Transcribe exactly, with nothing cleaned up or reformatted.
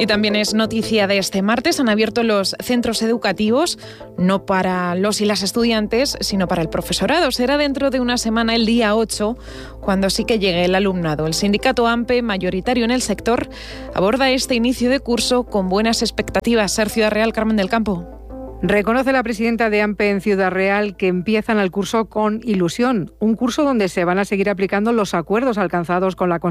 Y también es noticia de este martes, han abierto los centros educativos, no para los y las estudiantes, sino para el profesorado. Será dentro de una semana, el día ocho, cuando sí que llegue el alumnado. El sindicato AMPE, mayoritario en el sector, aborda este inicio de curso con buenas expectativas. Ser Ciudad Real, Carmen del Campo. Reconoce la presidenta de AMPE en Ciudad Real que empiezan el curso con ilusión, un curso donde se van a seguir aplicando los acuerdos alcanzados con la